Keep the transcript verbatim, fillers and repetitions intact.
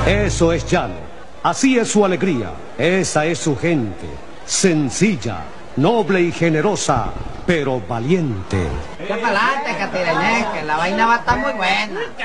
Eso es llano. Así es su alegría. Esa es su gente. Sencilla, noble y generosa, pero valiente. Ya para adelante, Catireñez, que la vaina va a estar muy buena.